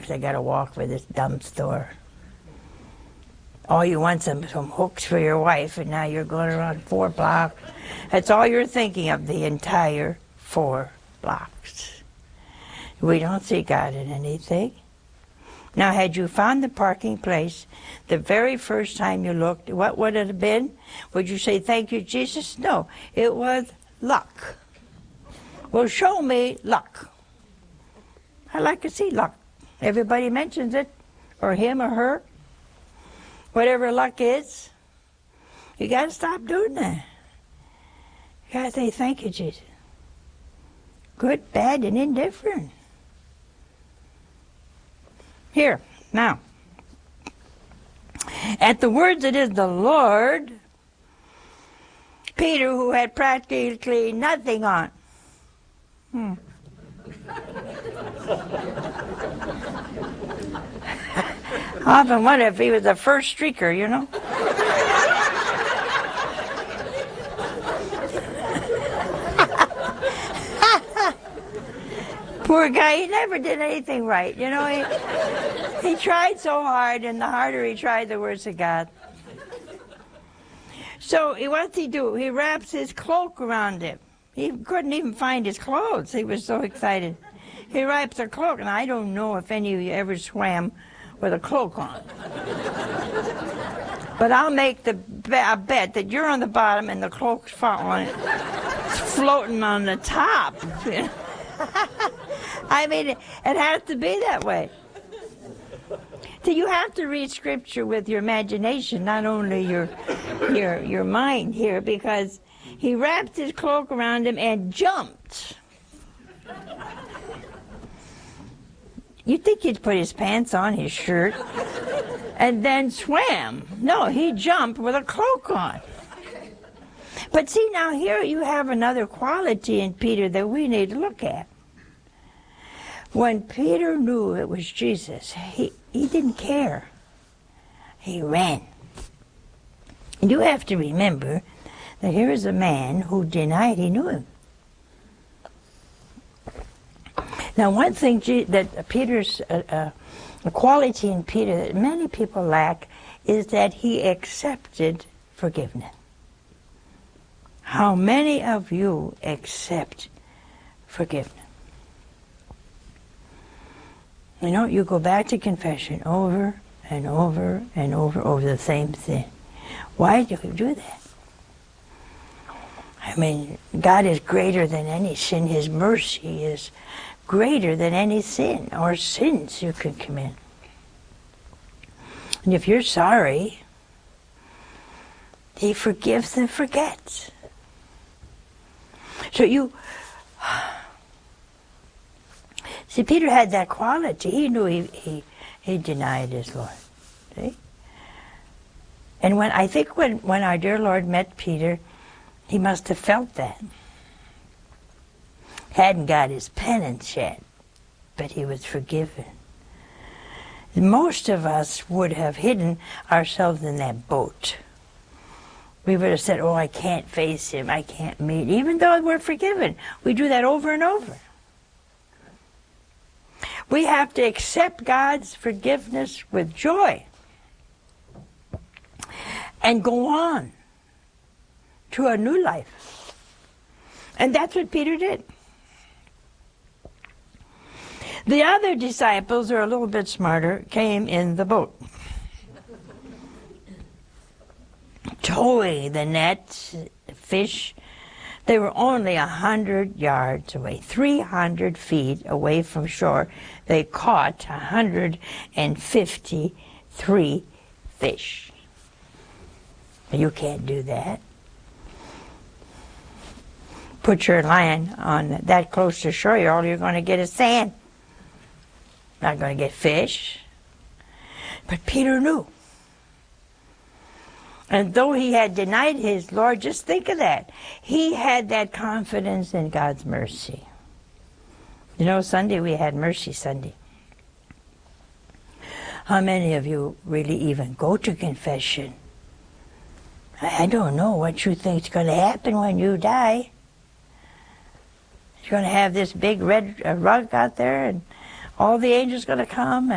blocks I gotta walk for this dumb store. Oh, you want some hooks for your wife, and now you're going around 4 blocks. That's all you're thinking of, the entire 4 blocks. We don't see God in anything. Now, had you found the parking place the very first time you looked, what would it have been? Would you say, thank you, Jesus? No, it was luck. Well, show me luck. I like to see luck. Everybody mentions it, or him or her. Whatever luck is, you got to stop doing that. You got to say, thank you, Jesus. Good, bad, and indifferent. Here, now. At the words, it is the Lord, Peter, who had practically nothing on. I often wonder if he was the first streaker, you know. Poor guy, he never did anything right, you know. He tried so hard, and the harder he tried, the worse it got. So what's he do? He wraps his cloak around him. He couldn't even find his clothes. He was so excited. He wraps a cloak, and I don't know if any of you ever swam with a cloak on. But I'll make a bet that you're on the bottom and the cloak's floating on the top. I mean, it has to be that way. So you have to read Scripture with your imagination, not only your mind here, because he wrapped his cloak around him and jumped. You'd think he'd put his pants on, his shirt, and then swam. No, he jumped with a cloak on. But see, now here you have another quality in Peter that we need to look at. When Peter knew it was Jesus, he didn't care. He ran. And you have to remember that here is a man who denied he knew him. Now, one thing that Peter's, a quality in Peter that many people lack is that he accepted forgiveness. How many of you accept forgiveness? You know, you go back to confession over and over and over the same thing. Why do you do that? I mean, God is greater than any sin. His mercy is greater than any sin or sins you could commit. And if you're sorry, he forgives and forgets. So see, Peter had that quality. He knew he denied his Lord. See? And I think when our dear Lord met Peter, he must have felt that. Hadn't got his penance yet, but he was forgiven. Most of us would have hidden ourselves in that boat. We would have said, oh, I can't face him, I can't meet, even though we're forgiven. We do that over and over. We have to accept God's forgiveness with joy and go on to a new life. And that's what Peter did. The other disciples, who are a little bit smarter, came in the boat, towing the nets, fish. They were only 100 yards away, 300 feet away from shore. They caught 153 fish. You can't do that. Put your line on that close to shore, all you're going to get is sand. Not going to get fish. But Peter knew. And though he had denied his Lord, just think of that. He had that confidence in God's mercy. You know, Sunday we had Mercy Sunday. How many of you really even go to confession? I don't know what you think is going to happen when you die. You're going to have this big red rug out there, and all the angels going to come.